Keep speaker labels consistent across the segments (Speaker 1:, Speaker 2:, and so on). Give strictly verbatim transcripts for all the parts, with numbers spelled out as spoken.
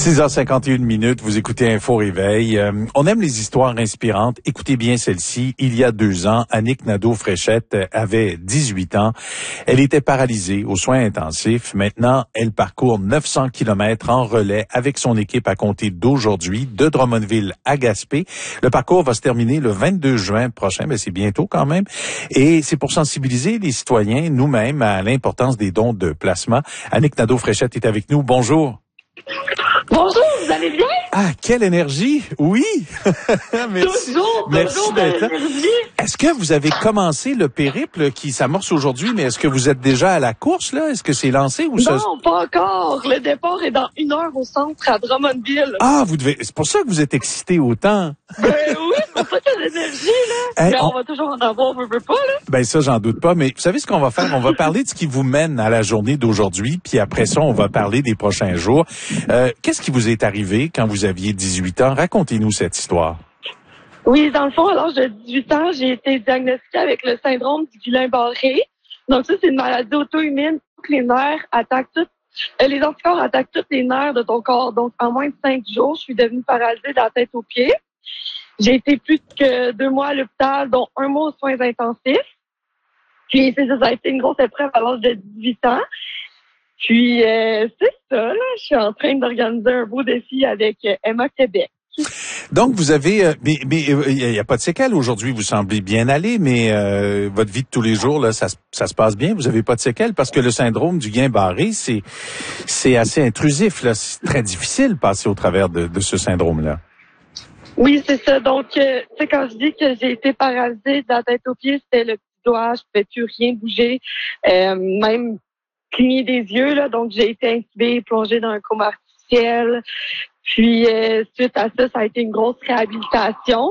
Speaker 1: six heures cinquante et une minutes, vous écoutez Info Réveil. Euh, on aime les histoires inspirantes. Écoutez bien celle-ci. Il y a deux ans, Annick Nadeau-Fréchette avait dix-huit ans. Elle était paralysée aux soins intensifs. Maintenant, elle parcourt neuf cents kilomètres en relais avec son équipe à compter d'aujourd'hui, de Drummondville à Gaspé. Le parcours va se terminer le vingt-deux juin prochain, mais c'est bientôt quand même. Et c'est pour sensibiliser les citoyens, nous-mêmes, à l'importance des dons de plasma. Annick Nadeau-Fréchette est avec nous. Bonjour.
Speaker 2: Bonjour, vous allez bien?
Speaker 1: Ah, quelle énergie! Oui! Merci.
Speaker 2: Toujours,
Speaker 1: Merci
Speaker 2: toujours
Speaker 1: d'être là.
Speaker 2: l'énergie.
Speaker 1: Est-ce que vous avez commencé le périple qui s'amorce aujourd'hui, mais est-ce que vous êtes déjà à la course, là? Est-ce que c'est lancé ou ça?
Speaker 2: Non, pas encore. Le départ est dans une heure au centre à Drummondville.
Speaker 1: Ah, vous devez, c'est pour ça que vous êtes excité autant.
Speaker 2: Ben oui, c'est pour ça qu'il y a de l'énergie, là.
Speaker 1: Hey,
Speaker 2: Mais on...
Speaker 1: on-
Speaker 2: va toujours en avoir, on veut, veut pas, là.
Speaker 1: Ben ça, j'en doute pas, mais vous savez ce qu'on va faire? On va parler de ce qui vous mène à la journée d'aujourd'hui, puis après ça, on va parler des prochains jours. Euh, qu'est-ce qui vous est arrivé quand vous aviez dix-huit ans? Racontez-nous cette histoire.
Speaker 2: Oui, dans le fond, à l'âge de dix-huit ans, j'ai été diagnostiquée avec le syndrome du Guillain-Barré. Donc ça, c'est une maladie auto-immune. Toutes les nerfs attaquent toutes, euh, les anticorps attaquent tous les nerfs de ton corps. Donc, en moins de cinq jours, je suis devenue paralysée de la tête aux pieds. J'ai été plus que deux mois à l'hôpital, dont un mois aux soins intensifs. Puis, c'est ça, ça a été une grosse épreuve à l'âge de dix-huit ans. Puis, euh, c'est ça, là. Je suis en train d'organiser un beau défi avec euh, Emma Québec.
Speaker 1: Donc, vous avez, euh, mais mais il n'y a pas de séquelles aujourd'hui. Vous semblez bien aller, mais euh, votre vie de tous les jours, là, ça, se- ça se passe bien. Vous avez pas de séquelles parce que le syndrome du Guillain-Barré, c'est c'est assez intrusif. Là, c'est très difficile de passer au travers de, de ce syndrome-là.
Speaker 2: Oui, c'est ça. Donc, euh, tu sais, quand je dis que j'ai été paralysée de la tête aux pieds, c'était le petit doigt, je pouvais plus rien bouger, euh, même cligner des yeux, là. Donc, j'ai été intubée, plongée dans un coma artificiel. Puis, euh, suite à ça, ça a été une grosse réhabilitation.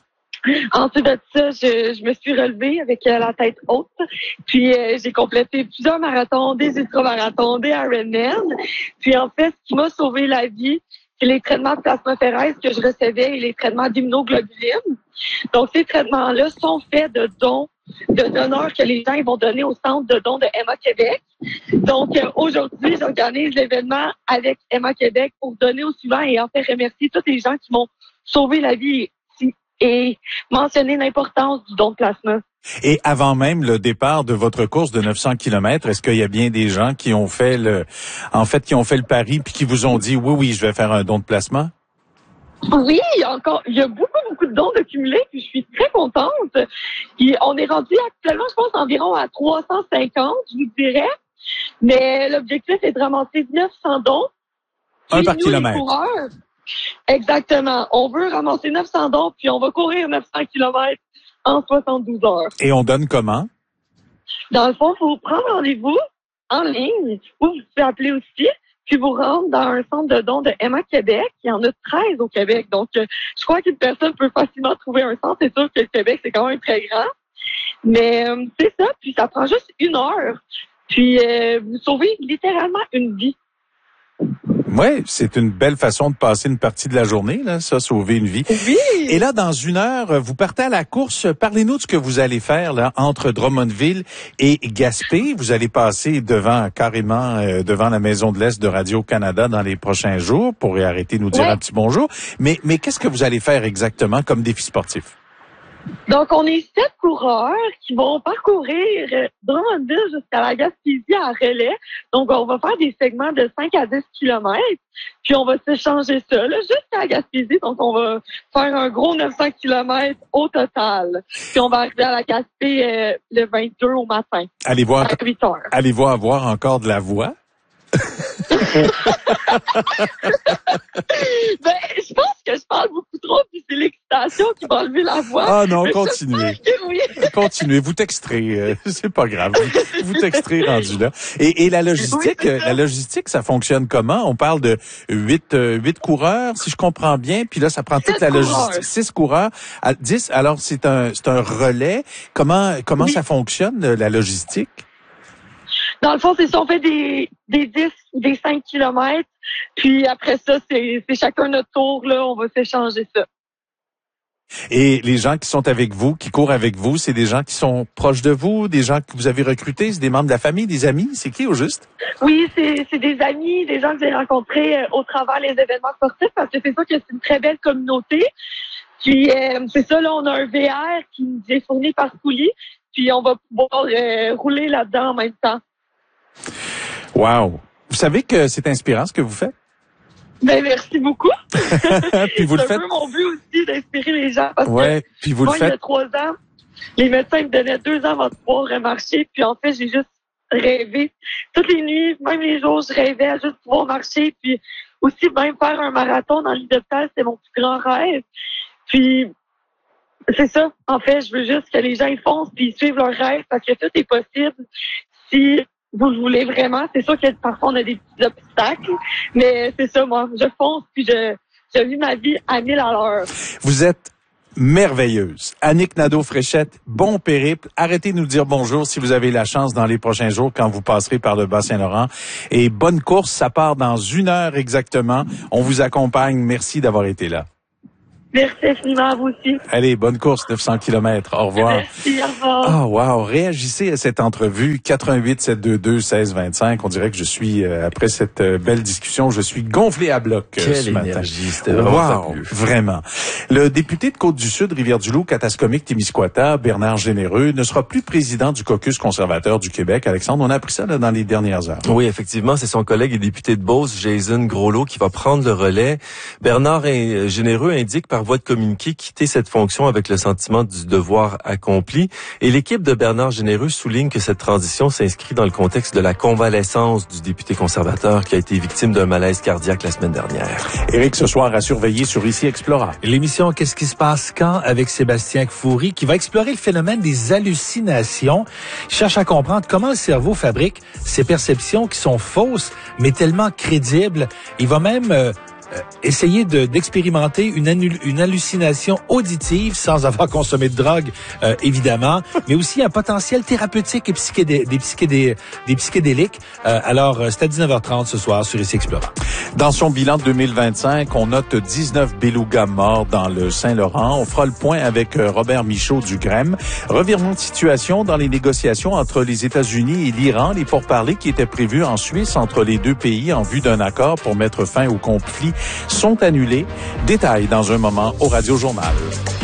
Speaker 2: Ensuite de ça, je, je me suis relevée avec euh, la tête haute. Puis, euh, j'ai complété plusieurs marathons, des ultramarathons, des Ironman. Puis, en fait, ce qui m'a sauvé la vie, c'est les traitements de plasmaphéreuse que je recevais et les traitements d'immunoglobuline. Donc, ces traitements-là sont faits de dons de donneurs que les gens ils vont donner au centre de dons de Emma Québec. Donc, euh, aujourd'hui, j'organise l'événement avec Emma Québec pour donner au suivant et en fait remercier tous les gens qui m'ont sauvé la vie et, et mentionner l'importance du don de plasma.
Speaker 1: Et avant même le départ de votre course de neuf cents kilomètres, est-ce qu'il y a bien des gens qui ont fait le, en fait, qui ont fait le pari puis qui vous ont dit oui, oui, je vais faire un don de plasma?
Speaker 2: Oui, il y a encore, il y a beaucoup, beaucoup de dons de cumulés, puis je suis très contente. Puis on est rendu actuellement, je pense, environ à trois cent cinquante, je vous dirais. Mais l'objectif est de ramasser neuf cents dons.
Speaker 1: Un
Speaker 2: Puis
Speaker 1: par
Speaker 2: nous, les
Speaker 1: kilomètre.
Speaker 2: coureurs, exactement. On veut ramasser neuf cents dons, puis on va courir neuf cents kilomètres en soixante-douze heures.
Speaker 1: Et on donne comment?
Speaker 2: Dans le fond, il faut prendre rendez-vous en ligne, ou vous pouvez appeler aussi, puis vous rendre dans un centre de dons de Emma Québec. Il y en a treize au Québec. Donc, euh, je crois qu'une personne peut facilement trouver un centre. C'est sûr que le Québec, c'est quand même très grand. Mais euh, c'est ça, puis ça prend juste une heure. Puis, euh, vous sauvez littéralement une vie.
Speaker 1: Oui, c'est une belle façon de passer une partie de la journée, là, ça, sauver une vie.
Speaker 2: Oui!
Speaker 1: Et là, dans une heure, vous partez à la course. Parlez-nous de ce que vous allez faire là entre Drummondville et Gaspé. Vous allez passer devant carrément euh, devant la Maison de l'Est de Radio-Canada dans les prochains jours pour y arrêter de nous dire
Speaker 2: Ouais.
Speaker 1: un petit bonjour. Mais mais qu'est-ce que vous allez faire exactement comme défi sportif?
Speaker 2: Donc, on est sept coureurs qui vont parcourir euh, Drummondville jusqu'à la Gaspésie à relais. Donc, on va faire des segments de cinq à dix kilomètres. Puis, on va s'échanger ça là, jusqu'à la Gaspésie. Donc, on va faire un gros neuf cents kilomètres au total. Puis, on va arriver à la Gaspé euh, le vingt-deux au matin,
Speaker 1: Allez-vous
Speaker 2: à
Speaker 1: enco-
Speaker 2: huit heures.
Speaker 1: allez-vous avoir encore de la voix?
Speaker 2: Ben, je pense que je parle beaucoup trop, puis c'est l'excitation qui va enlever la voix.
Speaker 1: Ah non,
Speaker 2: Mais
Speaker 1: continuez.
Speaker 2: j'espère que oui.
Speaker 1: Continuez, vous texterez, euh, c'est pas grave. Vous, vous texterez rendu là. Et, et la logistique,
Speaker 2: Oui, c'est ça.
Speaker 1: euh, la logistique, ça fonctionne comment? On parle de huit, euh, huit coureurs, si je comprends bien, puis là, ça prend toute
Speaker 2: Sept
Speaker 1: la
Speaker 2: coureurs.
Speaker 1: logistique. Six coureurs, à dix. Alors, c'est un, c'est un relais. Comment, comment
Speaker 2: Oui.
Speaker 1: ça fonctionne, euh, la logistique?
Speaker 2: Dans le fond, c'est ça, on fait des, des dix ou des cinq kilomètres. Puis après ça, c'est, c'est chacun notre tour, là, on va s'échanger ça.
Speaker 1: Et les gens qui sont avec vous, qui courent avec vous, c'est des gens qui sont proches de vous, des gens que vous avez recrutés, c'est des membres de la famille, des amis? C'est qui au juste?
Speaker 2: Oui, c'est, c'est des amis, des gens que j'ai rencontrés euh, au travers des événements sportifs, parce que c'est sûr que c'est une très belle communauté. Puis euh, c'est ça, là, on a un V R qui nous est fourni par Scully, puis on va pouvoir euh, rouler là-dedans en même temps.
Speaker 1: Wow! Vous savez que c'est inspirant ce que vous faites?
Speaker 2: Ben merci beaucoup.
Speaker 1: Puis vous le
Speaker 2: c'est
Speaker 1: faites.
Speaker 2: un peu mon but aussi d'inspirer les gens parce
Speaker 1: ouais,
Speaker 2: que
Speaker 1: puis vous
Speaker 2: moi,
Speaker 1: le faites.
Speaker 2: il y a trois ans, les médecins me donnaient deux ans avant de pouvoir marcher. Puis en fait, j'ai juste rêvé. Toutes les nuits, même les jours, je rêvais à juste pouvoir marcher. Puis aussi, même faire un marathon dans l'île d'hôpital, c'était mon plus grand rêve. Puis c'est ça. En fait, je veux juste que les gens ils foncent puis ils suivent leurs rêves parce que tout est possible si vous le voulez vraiment. C'est sûr que parfois on a des petits obstacles, mais c'est ça, moi, je fonce puis je, je vis ma vie à mille à l'heure.
Speaker 1: Vous êtes merveilleuse. Annick Nadeau-Fréchette, bon périple. Arrêtez de nous dire bonjour si vous avez la chance dans les prochains jours quand vous passerez par le Bas-Saint-Laurent. Et bonne course, ça part dans une heure exactement. On vous accompagne. Merci d'avoir été là.
Speaker 2: Merci infiniment à vous aussi.
Speaker 1: Allez, bonne course, neuf cents kilomètres. Au revoir.
Speaker 2: Merci, au revoir.
Speaker 1: Ah, wow. Réagissez à cette entrevue. quatre un huit, sept deux deux, un six deux cinq. On dirait que je suis, euh, après cette euh, belle discussion, je suis gonflé à bloc euh,
Speaker 3: Quelle
Speaker 1: ce matin.
Speaker 3: énergie, c'était vraiment
Speaker 1: wow, vraiment. Le député de Côte-du-Sud, Rivière-du-Loup, Katascomique, Témiscouata, Bernard Généreux, ne sera plus président du caucus conservateur du Québec. Alexandre, on a appris ça là, dans les dernières heures.
Speaker 3: Oui, effectivement, c'est son collègue et député de Beauce, Jason Groslot, qui va prendre le relais. Bernard Généreux indique par voie de communiqué quitter cette fonction avec le sentiment du devoir accompli. Et l'équipe de Bernard Généreux souligne que cette transition s'inscrit dans le contexte de la convalescence du député conservateur qui a été victime d'un malaise cardiaque la semaine dernière.
Speaker 1: Éric, ce soir, à surveiller sur Ici Explora.
Speaker 4: L'émission Qu'est-ce qui se passe quand avec Sébastien Kfouri qui va explorer le phénomène des hallucinations. Il cherche à comprendre comment le cerveau fabrique ces perceptions qui sont fausses mais tellement crédibles. Il va même euh, Euh, essayer de, d'expérimenter une, annu- une hallucination auditive sans avoir consommé de drogue, euh, évidemment, mais aussi un potentiel thérapeutique et psychédé- des, psychédé- des psychédéliques. Euh, alors, c'est à dix-neuf heures trente ce soir sur Ici Explora.
Speaker 1: Dans son bilan de deux mille vingt-cinq, on note dix-neuf belugas morts dans le Saint-Laurent. On fera le point avec Robert Michaud du G R E M. Revirement de situation dans les négociations entre les États-Unis et l'Iran. Les pourparlers qui étaient prévus en Suisse entre les deux pays en vue d'un accord pour mettre fin au conflit sont annulés. Détails dans un moment au Radio Journal.